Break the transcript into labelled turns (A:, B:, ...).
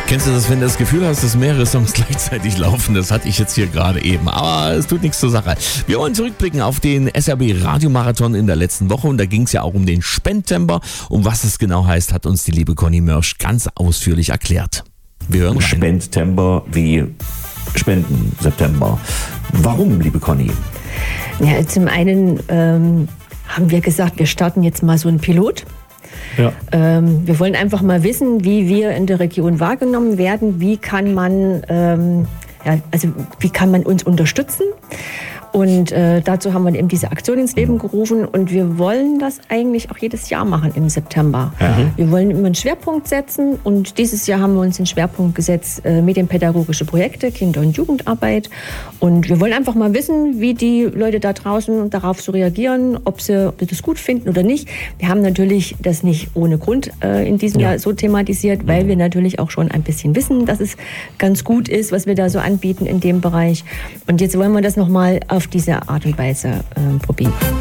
A: Kennst du das, wenn du das Gefühl hast, dass mehrere Songs gleichzeitig laufen? Das hatte ich jetzt hier gerade eben. Aber es tut nichts zur Sache. Wir wollen zurückblicken auf den SRB Radiomarathon in der letzten Woche. Und da ging es ja auch um den Spendtember. Um was es genau heißt, hat uns die liebe Conny Mörsch ganz ausführlich erklärt. Wir hören rein.
B: Spendtember wie Spenden September. Warum, liebe Conny?
C: Ja, zum einen haben wir gesagt, wir starten jetzt mal so einen Pilot.
B: Ja.
C: Wir wollen einfach mal wissen, wie wir in der Region wahrgenommen werden, wie kann man uns unterstützen. Und dazu haben wir eben diese Aktion ins Leben gerufen und wir wollen das eigentlich auch jedes Jahr machen im September. Mhm. Wir wollen immer einen Schwerpunkt setzen und dieses Jahr haben wir uns den Schwerpunkt gesetzt, medienpädagogische Projekte, Kinder- und Jugendarbeit. Und wir wollen einfach mal wissen, wie die Leute da draußen darauf so reagieren, ob sie das gut finden oder nicht. Wir haben natürlich das nicht ohne Grund in diesem Jahr so thematisiert, weil wir natürlich auch schon ein bisschen wissen, dass es ganz gut ist, was wir da so anbieten in dem Bereich. Und jetzt wollen wir das nochmal auf diese Art und Weise probieren.